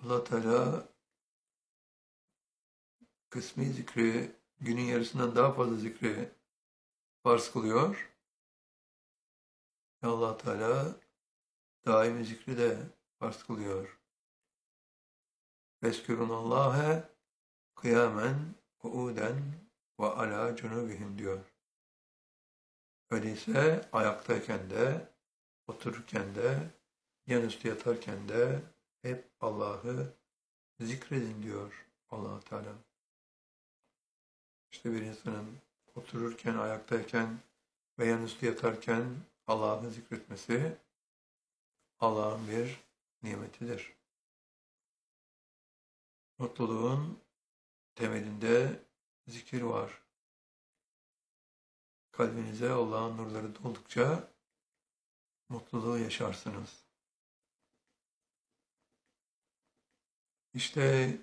Allah Teala kısmi zikri, günün yarısından daha fazla zikri farz kılıyor. Allah Teala daimi zikri de farz kılıyor. Veskurunallâhe kıyamen, kuuden ve alâ cunubihim diyor. Öyleyse ayaktayken de, otururken de, yanüstü yatarken de hep Allah'ı zikredin diyor Allah Teala. İşte bir insanın otururken, ayaktayken ve yanüstü yatarken Allah'ı zikretmesi Allah'ın bir nimetidir. Mutluluğun temelinde zikir var. Kalbinize Allah'ın nurları doldukça mutluluğu yaşarsınız. İşte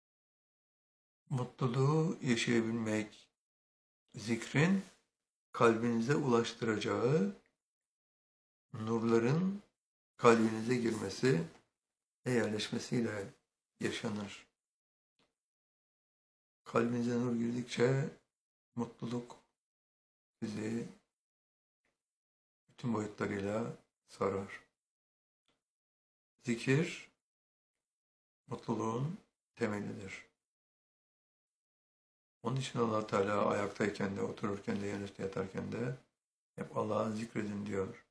mutluluğu yaşayabilmek, zikrin kalbinize ulaştıracağı nurların kalbinize girmesi ve yerleşmesiyle yaşanır. Kalbinize nur girdikçe mutluluk sizi bütün boyutlarıyla sarar. Zikir mutluluğun temelidir. Onun için Allah Teala ayaktayken de, otururken de, yanüstü yatarken de hep Allah'ı zikredin diyor.